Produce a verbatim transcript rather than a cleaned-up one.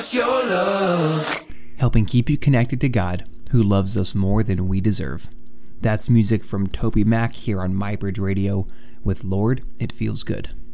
Your love. Helping keep you connected to God, who loves us more than we deserve. That's music from Toby Mac here on MyBridge Radio with Lord, It Feels Good.